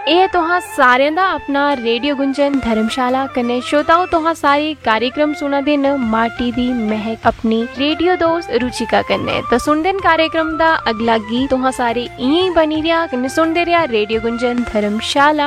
ਇਹ तुहां सारें दा अपना रेडियो गुंजन धर्मशाला कन्नै श्रोताओ तुहां सारे कार्यक्रम सुना दे न माटी दी महक अपनी रेडियो दोस्त रुचिका कन्नै। तो सुनदे न कार्यक्रम दा अगला गीत तुहां सारे इयां ही बनी रिया कन्नै सुनदे रिया रेडियो गुंजन धर्मशाला।